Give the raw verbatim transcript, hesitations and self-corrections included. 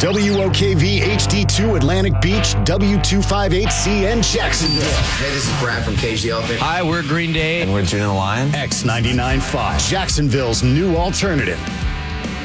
W O K V H D two Atlantic Beach, W two fifty-eight C N Jacksonville. Hey, this is Brad from Cage the Elephant. Hi, we're Green Day. And we're June the Lion. X ninety-nine Fox, Jacksonville's new alternative.